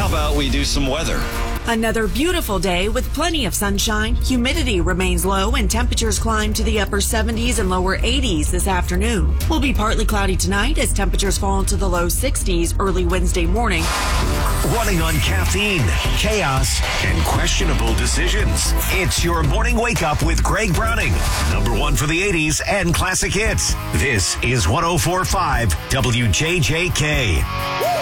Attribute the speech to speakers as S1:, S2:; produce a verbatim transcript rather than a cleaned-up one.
S1: How about we do some weather?
S2: Another beautiful day with plenty of sunshine. Humidity remains low and temperatures climb to the upper seventies and lower eighties this afternoon. Will be partly cloudy tonight as temperatures fall into the low sixties early Wednesday morning.
S3: Running on caffeine, chaos, and questionable decisions. It's your morning wake up with Greg Browning. Number one for the eighties and classic hits. This is one oh four point five W J J K.